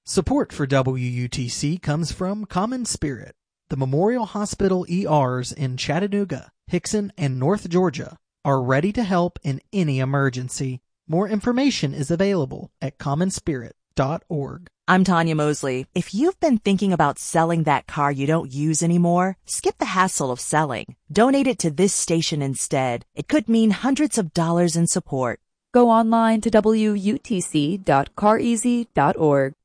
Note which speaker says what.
Speaker 1: Support for WUTC comes from Common Spirit. The Memorial Hospital ERs in Chattanooga, Hickson, and North Georgia are ready to help in any emergency. More information is available at commonspirit.org.
Speaker 2: I'm Tanya Mosley. If you've been thinking about selling that car you don't use anymore, skip the hassle of selling. Donate it to this station instead. It could mean hundreds of dollars in support.
Speaker 3: Go online to WUTC.careasy.org.